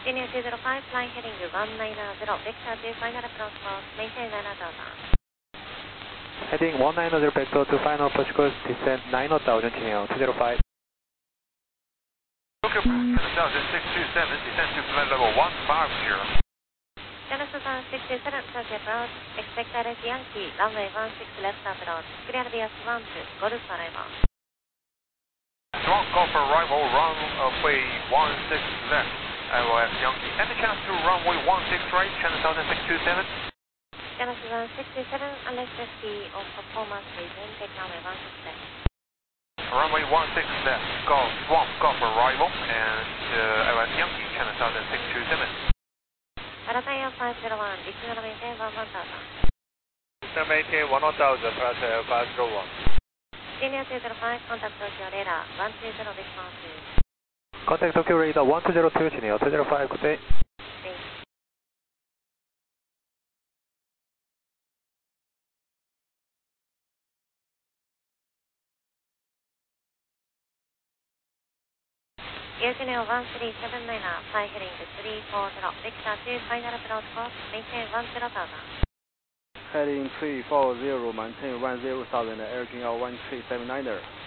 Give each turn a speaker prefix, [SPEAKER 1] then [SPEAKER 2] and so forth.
[SPEAKER 1] Senior 205, flying heading 190, vector to final approach course, maintain 9000.
[SPEAKER 2] Heading 190 vector to final approach course, descend 9000, 진행형 205.
[SPEAKER 3] Okay, Genesis 627, descend to flight level 150.
[SPEAKER 1] Genesis 627, touch approach, expect direct Yankee, runway 16 left approach, clear via Swan to Golf arrival.
[SPEAKER 3] Swan Golf arrival, runway 16 left, LOS Yankee. Any chance to runway 16 right, Channel 627?
[SPEAKER 1] Genesis 627, unless safety or performance reason, take runway 16 left.
[SPEAKER 3] Runway 16 left, Swan Golf arrival, and LOS Yankee, Channel 627.
[SPEAKER 1] Paratire 501, descend maintain 1000.
[SPEAKER 3] Descend maintain 1000, Paratire 501.
[SPEAKER 1] Senior 205, contact Tokyo radar 120 response to.
[SPEAKER 2] Contact Tokyo radar 1202, 진행형 205, good day.
[SPEAKER 1] Airchannel 1379, fly heading 340, vector to final approach course, maintain 10,000.
[SPEAKER 4] Heading 340, maintain 10,000, Airchannel 1379er.